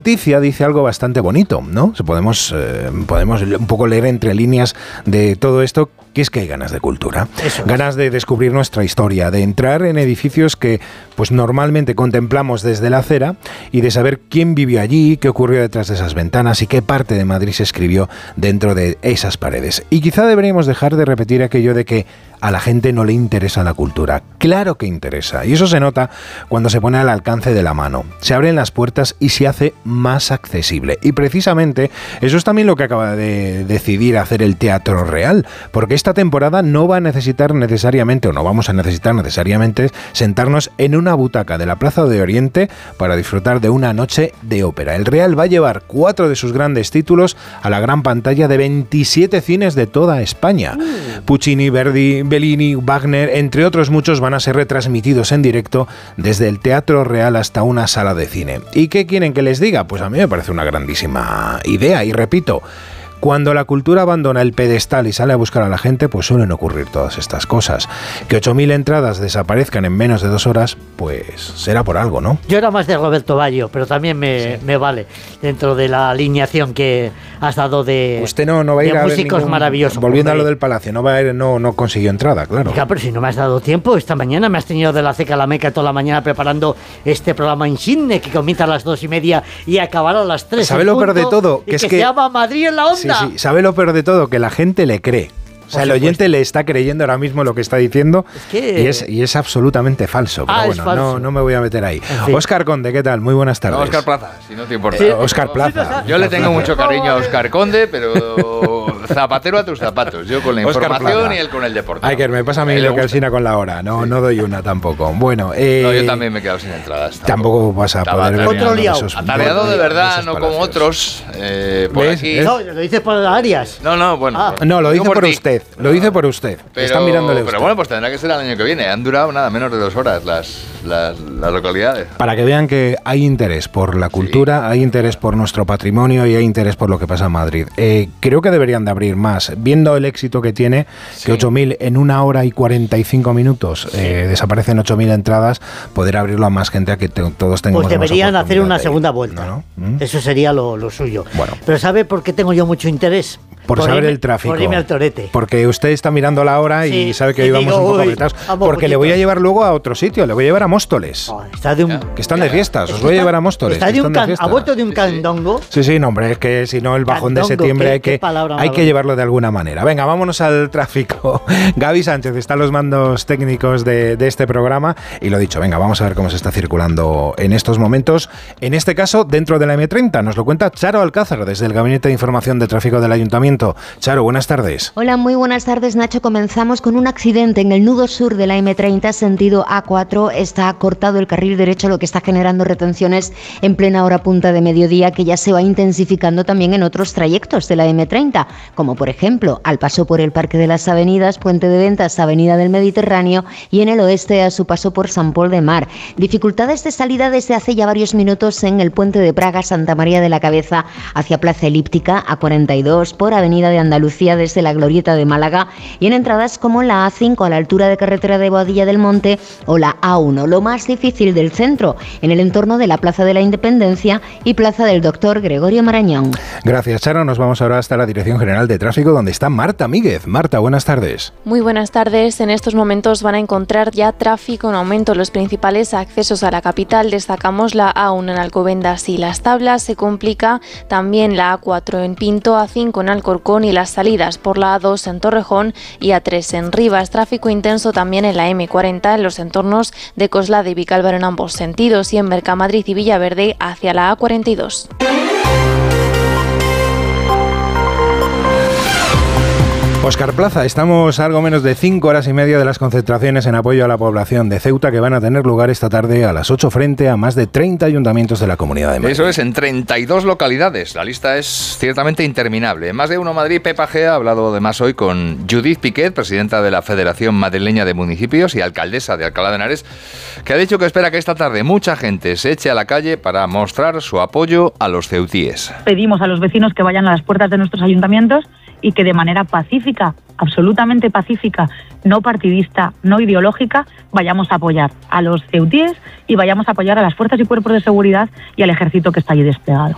noticia dice algo bastante bonito, ¿no? Podemos un poco leer entre líneas de todo esto, que es que hay ganas de cultura, ganas de descubrir nuestra historia, de entrar en edificios que pues normalmente contemplamos desde la acera y de saber quién vivió allí, qué ocurrió detrás de esas ventanas y qué parte de Madrid se escribió dentro de esas paredes. Y quizá deberíamos dejar de repetir aquello de que a la gente no le interesa la cultura. Claro que interesa, y eso se nota cuando se pone al alcance de la mano. Se abren las puertas y se hace más accesible. Y precisamente eso es también lo que acaba de decidir hacer el Teatro Real, porque esta temporada no va a necesitar necesariamente, o no vamos a necesitar necesariamente, sentarnos en una butaca de la Plaza de Oriente para disfrutar de una noche de ópera. El Real va a llevar 4 de sus grandes títulos a la gran pantalla de 27 cines de toda España. Puccini, Verdi, Bellini, Wagner, entre otros muchos, van a ser retransmitidos en directo desde el Teatro Real hasta una sala de cine. ¿Y qué quieren que les diga? Pues a mí me parece una grandísima idea, y repito, cuando la cultura abandona el pedestal y sale a buscar a la gente, pues suelen ocurrir todas estas cosas. Que 8.000 entradas desaparezcan en menos de 2 horas, pues será por algo, ¿no? Yo era más de Roberto Baggio, pero también me vale, dentro de la alineación que has dado de usted no va a ir a ver músicos maravillosos. Volviendo a lo del Palacio, no va a ir, no consiguió entrada, claro. Pero si no me has dado tiempo, esta mañana me has tenido de la ceca a la meca toda la mañana preparando este programa insigne que comienza a las 2:30 y acabará a las 3. ¿Sabe lo peor de todo? Que se llama Madrid en la Onda. Sí, sabe lo peor de todo, que la gente le cree. O sea, el oyente le está creyendo ahora mismo lo que está diciendo, y es absolutamente falso. Pero bueno, falso. No me voy a meter ahí. En fin. Óscar Conde, ¿qué tal? Muy buenas tardes. No, Óscar Plaza, si no te importa. Óscar Plaza. Yo le tengo mucho cariño a Óscar Conde, pero zapatero a tus zapatos. Yo con la información y él con el deporte. Ay, que me pasa a mí lo que Alsina con la hora. No doy una tampoco. Bueno, yo también me he quedado sin entradas. Tampoco vas a poder ver otro liado. Atareado de verdad, no como otros. Por aquí. No, lo dices por Arias. No, bueno. No, lo dice por usted. Lo dice por usted. Están mirándole usted. Pero bueno, pues tendrá que ser el año que viene. Han durado nada menos de 2 horas las localidades. Para que vean que hay interés por la cultura, hay interés por nuestro patrimonio y hay interés por lo que pasa en Madrid. Creo que deberían de abrir más. Viendo el éxito que tiene, que 8.000 en 1 hora y 45 minutos desaparecen 8.000 entradas, poder abrirlo a más gente, a que todos tengamos. Pues deberían hacer una segunda vuelta. ¿No? Eso sería lo suyo. Bueno. Pero ¿sabe por qué tengo yo mucho interés? Por saber el tráfico. Por irme al torete. Porque usted está mirando la hora y sabe que hoy vamos un poco apretados. Porque le voy a llevar luego a otro sitio, le voy a llevar a Móstoles. Que están de fiestas, os voy a llevar a Móstoles. ¿Ha vuelto de un candongo? Sí, no, hombre, es que si no el bajón de septiembre hay que llevarlo de alguna manera. Venga, vámonos al tráfico. Gaby Sánchez está a los mandos técnicos de este programa y lo dicho, venga, vamos a ver cómo se está circulando en estos momentos. En este caso, dentro de la M30, nos lo cuenta Charo Alcázar desde el Gabinete de Información de Tráfico del Ayuntamiento. Charo, buenas tardes. Hola, muy buenas tardes, Nacho. Comenzamos con un accidente en el nudo sur de la M30, sentido A4. Está cortado el carril derecho, lo que está generando retenciones en plena hora punta de mediodía, que ya se va intensificando también en otros trayectos de la M30, como por ejemplo al paso por el Parque de las Avenidas, Puente de Ventas, Avenida del Mediterráneo, y en el oeste a su paso por Sant Pol de Mar. Dificultades de salida desde hace ya varios minutos en el Puente de Praga, Santa María de la Cabeza, hacia Plaza Elíptica, A42, por Avenida de Andalucía desde la Glorieta de Málaga, y en entradas como la A5 a la altura de carretera de Boadilla del Monte o la A1. Lo más difícil del centro, en el entorno de la Plaza de la Independencia y Plaza del Doctor Gregorio Marañón. Gracias, Charo. Nos vamos ahora hasta la Dirección General de Tráfico, donde está Marta Míguez. Marta, buenas tardes. Muy buenas tardes. En estos momentos van a encontrar ya tráfico en aumento en los principales accesos a la capital. Destacamos la A1 en Alcobendas y Las Tablas. Se complica también la A4 en Pinto, A5 en Alcorcón y las salidas por la A2 en Torrejón y A3 en Rivas. Tráfico intenso también en la M40 en los entornos de Coslada y Vicálvaro en ambos sentidos, y en Mercamadrid y Villaverde hacia la A42. Óscar Plaza, estamos a algo menos de 5 horas y media de las concentraciones en apoyo a la población de Ceuta, que van a tener lugar esta tarde a las 8 frente a más de 30 ayuntamientos de la Comunidad de Madrid. Eso es, en 32 localidades. La lista es ciertamente interminable. En Más de Uno Madrid, Pepa Gea ha hablado además hoy con Judith Piquet, presidenta de la Federación Madrileña de Municipios y alcaldesa de Alcalá de Henares, que ha dicho que espera que esta tarde mucha gente se eche a la calle para mostrar su apoyo a los ceutíes. Pedimos a los vecinos que vayan a las puertas de nuestros ayuntamientos y que de manera pacífica, absolutamente pacífica, no partidista, no ideológica, vayamos a apoyar a los ceutíes y vayamos a apoyar a las fuerzas y cuerpos de seguridad y al ejército que está allí desplegado.